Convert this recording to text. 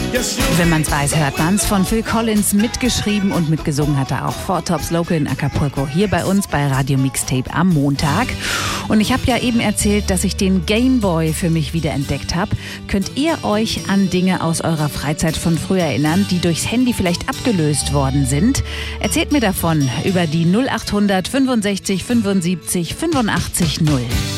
Wenn man's weiß, hört man's. Von Phil Collins mitgeschrieben und mitgesungen hat er auch Four Tops Local in Acapulco. Hier bei uns bei Radio Mixtape am Montag. Und ich habe ja eben erzählt, dass ich den Gameboy für mich wiederentdeckt habe. Könnt ihr euch an Dinge aus eurer Freizeit von früher erinnern, die durchs Handy vielleicht abgelöst worden sind? Erzählt mir davon über die 0800 65 75 85 0.